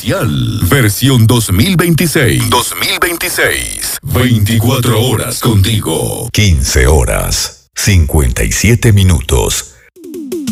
especial. Versión 2026. 2026. 24 horas contigo. 15 horas, 57 minutos.